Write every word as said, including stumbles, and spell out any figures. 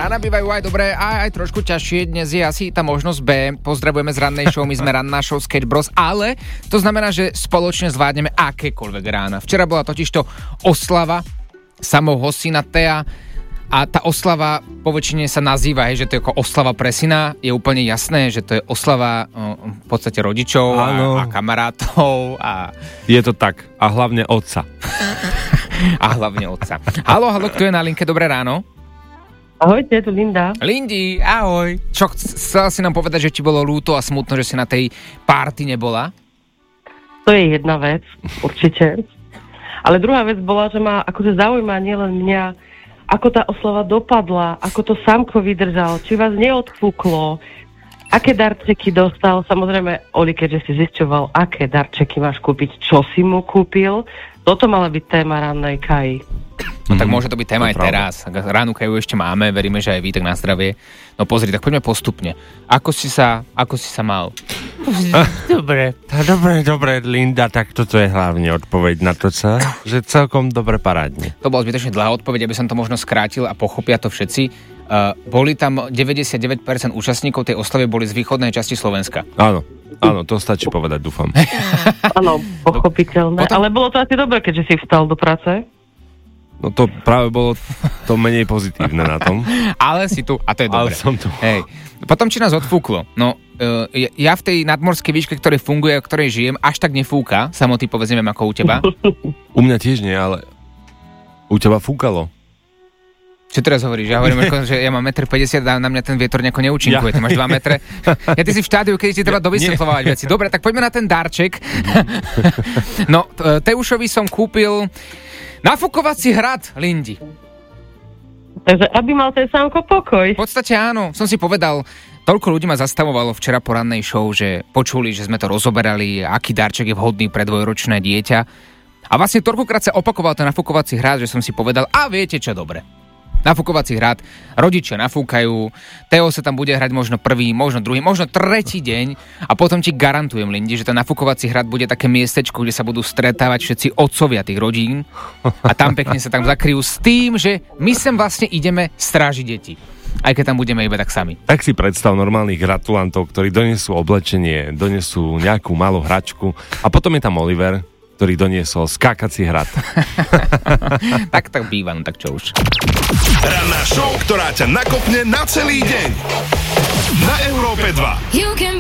Rána bývajú aj dobré, aj, aj trošku ťažšie. Dnes je asi tá možnosť B. Pozdravujeme z rannej show, my sme ranná show Sketch Bros, ale to znamená, že spoločne zvládneme akékoľvek rána. Včera bola totižto oslava samého syna Thea a tá oslava poväčšine sa nazýva, hej, že to je ako oslava pre syna. Je úplne jasné, že to je oslava o, v podstate rodičov a, a kamarátov. A... Je to tak. A hlavne otca. A hlavne otca. Haló, haló, kto je na linke? Dobré ráno. Ahojte, tu Linda. Lindi, ahoj. Čo, chcela si nám povedať, že ti bolo ľúto a smutno, že si na tej party nebola? To je jedna vec, určite. Ale druhá vec bola, že ma akože zaujíma nielen mňa, ako tá oslava dopadla, ako to Samko vydržal, či vás neodfúklo, aké darčeky dostal. Samozrejme, Oli, keďže si zisťoval, aké darčeky máš kúpiť, čo si mu kúpil, toto mala byť téma rannej Kaji. No tak môže to byť téma aj teraz. Ránu Kaju ešte máme, veríme, že aj vy, tak na zdravie. No pozri, tak poďme postupne. Ako si sa, ako si sa mal? Dobre, dobre, dobre, Linda, tak toto je hlavne odpoveď na to, čo? Že celkom dobre parádne. To bola zbytočne dlhá odpoveď, aby som to možno skrátil a pochopia to všetci. Uh, boli tam deväťdesiatdeväť percent účastníkov tej oslavy boli z východnej časti Slovenska. Áno, áno, to stačí povedať, dúfam. Áno, pochopiteľné. Potom... Ale bolo to asi dobré, keďže si vstal do práce. No to práve bolo to menej pozitívne na tom. Ale si tu, a to je dobre. Ale som tu. Hej. Potom, či nás odfúklo. No, uh, ja v tej nadmorskej výške, ktorej funguje, v ktorej žijem, až tak nefúka. Samotný povedz, neviem, ako u teba. U mňa tiež nie, ale u teba fúkalo. Čo teraz hovoríš? Ja hovorím, že ja mám jeden päťdesiat metra a na mňa ten vietor nejako neúčinkuje. Ja. Ty máš dva metre. Ja ty si v štádiu, keď ti treba dovysvetľovať veci. Dobre, tak poďme na ten darček. No, Teušovi som kúpil nafúkovací hrad, Lindi. Takže aby mal ten Samko pokoj. V podstate áno, som si povedal, toľko ľudí ma zastavovalo včera po rannej show, že počuli, že sme to rozoberali, aký darček je vhodný pre dvojročné dieťa. A vlastne toľkokrát sa opakoval ten nafúkovací hrad, že som si povedal, a viete čo, dobre. Nafúkovací hrad, rodičia nafúkajú, Teo sa tam bude hrať možno prvý, možno druhý, možno tretí deň a potom ti garantujem, Lindi, že ten nafúkovací hrad bude také miestečko, kde sa budú stretávať všetci otcovia tých rodín a tam pekne sa tam zakryjú s tým, že my sem vlastne ideme strážiť deti. Aj keď tam budeme iba tak sami. Tak si predstav normálnych gratulantov, ktorí donesú oblečenie, donesú nejakú malú hračku a potom je tam Oliver, ktorý doniesol skákací hrad. Tak tak býva, no tak čo už. Ranná show, ktorá ťa nakopne na celý deň. Na Európe dva.